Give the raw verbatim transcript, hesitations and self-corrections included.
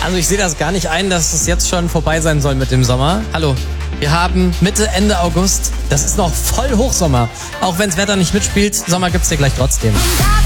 Also ich sehe das gar nicht ein, dass es jetzt schon vorbei sein soll mit dem Sommer. Hallo, wir haben Mitte, Ende August. Das ist noch voll Hochsommer. Auch wenn das Wetter nicht mitspielt, Sommer gibt's hier gleich trotzdem.